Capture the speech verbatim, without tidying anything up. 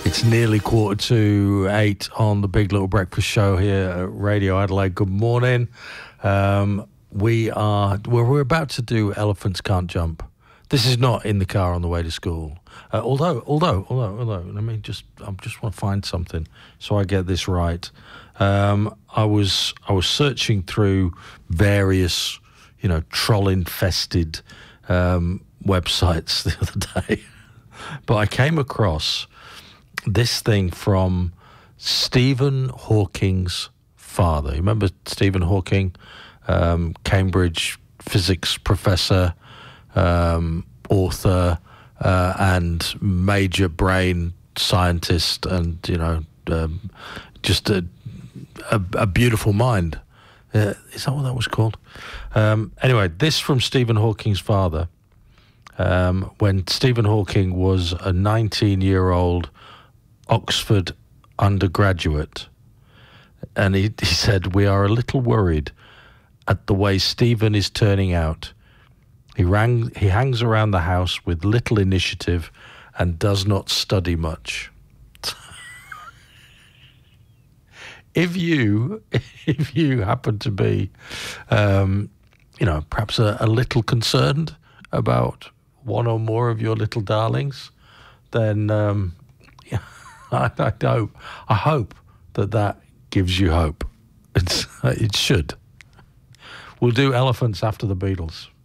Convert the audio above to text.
It's nearly quarter to eight on the Big Little Breakfast Show here at Radio Adelaide. Good morning. Um, we are well, we're about to do Elephants Can't Jump. This is not in the car on the way to school. Uh, although, although, although, although, let me just, I just want to find something so I get this right. Um, I was, I was searching through various, you know, troll-infested um, websites the other day, but I came across this thing from Stephen Hawking's father. You remember Stephen Hawking, um, Cambridge physics professor, um, author, uh, and major brain scientist, and you know, um, just a, a, a beautiful mind. Uh, is that what that was called? Um, anyway, this from Stephen Hawking's father. Um, when Stephen Hawking was a nineteen-year-old Oxford undergraduate, and he, he said, "We are a little worried at the way Stephen is turning out. He rang, he hangs around the house with little initiative and does not study much." If you, if you happen to be, um, you know, perhaps a, a little concerned about one or more of your little darlings, then um, yeah, I, I hope I hope that that gives you hope. It's, it should. We'll do Elephants after the Beatles.